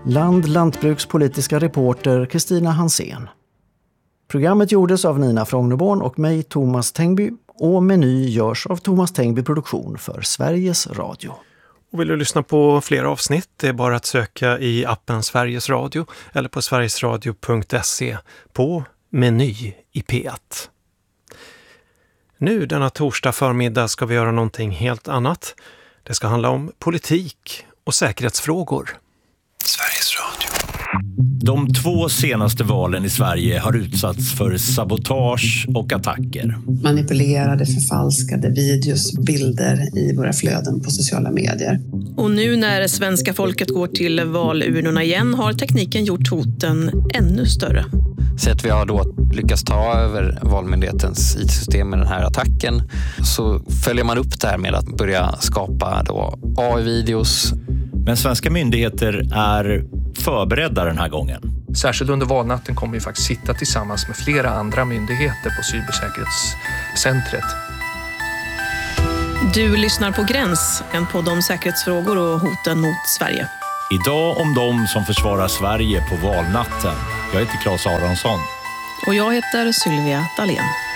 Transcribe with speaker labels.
Speaker 1: lantbrukspolitiska reporter Kristina Hansén. Programmet gjordes av Nina Frognerborn och mig, Thomas Tengby, och Meny görs av Thomas Tengby Produktion för Sveriges Radio.
Speaker 2: Och vill du lyssna på fler avsnitt, det är bara att söka i appen Sveriges Radio eller på sverigesradio.se på Meny i P1. Nu denna torsdag förmiddag ska vi göra någonting helt annat. Det ska handla om politik och säkerhetsfrågor. Sveriges Radio.
Speaker 3: De 2 senaste valen i Sverige har utsatts för sabotage och attacker.
Speaker 4: Manipulerade, förfalskade videos, bilder i våra flöden på sociala medier.
Speaker 5: Och nu när svenska folket går till valurnorna igen har tekniken gjort hoten ännu större.
Speaker 6: Så att vi har då lyckats ta över Valmyndighetens IT-system med den här attacken, så följer man upp det här med att börja skapa då AI-videos.
Speaker 3: Men svenska myndigheter är förberedda den här gången.
Speaker 7: Särskilt under valnatten kommer vi faktiskt sitta tillsammans med flera andra myndigheter på cybersäkerhetscentret.
Speaker 5: Du lyssnar på Gräns, en podd om säkerhetsfrågor och hoten mot Sverige.
Speaker 3: Idag om de som försvarar Sverige på valnatten. Jag heter Claes Aronsson.
Speaker 5: Och jag heter Sylvia Dahlén.